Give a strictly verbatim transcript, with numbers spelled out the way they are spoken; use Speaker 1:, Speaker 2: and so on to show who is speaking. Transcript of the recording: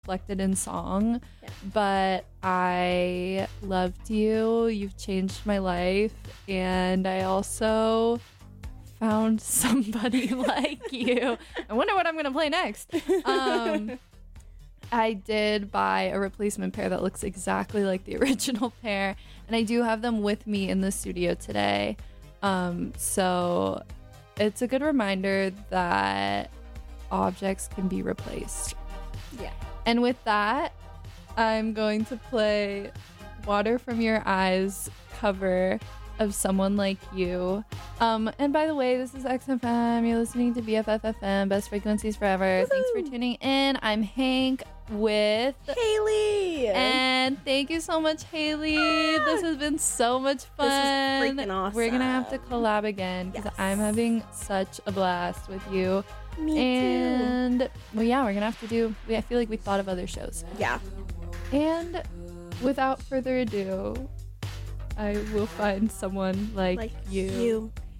Speaker 1: reflected in song.
Speaker 2: Yeah.
Speaker 1: But I loved you. You've changed my life. And I also found somebody like you. I wonder what I'm going to play next. Um, I did buy a replacement pair that looks exactly like the original pair. And I do have them with me in the studio today. Um, so it's a good reminder that objects can be replaced.
Speaker 2: Yeah.
Speaker 1: And with that, I'm going to play Water From Your Eyes cover of Someone Like You. Um, and by the way, this is X F M. You're listening to B F F F M, Best Frequencies Forever.
Speaker 2: Woo-hoo.
Speaker 1: Thanks for tuning in. I'm Hank with
Speaker 2: Haley.
Speaker 1: And thank you so much, Haley.
Speaker 2: Ah.
Speaker 1: This has been so much fun.
Speaker 2: This is freaking awesome.
Speaker 1: We're gonna have to collab again because
Speaker 2: Yes.
Speaker 1: I'm having such a blast with you.
Speaker 2: Me
Speaker 1: and too. Well, yeah, we're gonna have to do. We, I feel like we thought of other shows.
Speaker 2: Yeah.
Speaker 1: And without further ado, I will find someone like,
Speaker 2: Like
Speaker 1: you.
Speaker 2: you.